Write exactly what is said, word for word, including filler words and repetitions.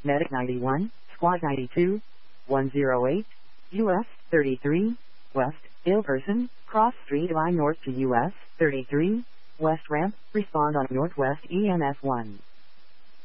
Medic ninety-one, Squad ninety-two, one oh eight, U S thirty-three, West, ill person, cross street line north to U S thirty-three, West ramp, respond on Northwest E M S one.